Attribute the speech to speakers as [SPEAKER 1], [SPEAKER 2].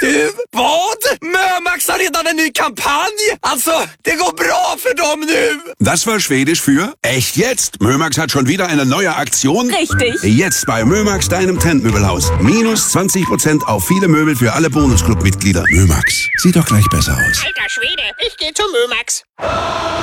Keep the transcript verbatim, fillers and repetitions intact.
[SPEAKER 1] Du, vad? Mömax har redan en ny kampanj. Alltså, det går bra för dem nu.
[SPEAKER 2] Das war Schwedisch für echt jetzt. Mömax hat schon wieder eine neue Aktion.
[SPEAKER 3] Richtig.
[SPEAKER 2] Jetzt bei Mömax, deinem Trendmöbelhaus. Minus zwanzig Prozent auf viele Möbel für alle Bonusclub-Mitglieder. Mömax, sieht doch gleich besser aus.
[SPEAKER 4] Alter Schwede, ich geh zu Mömax.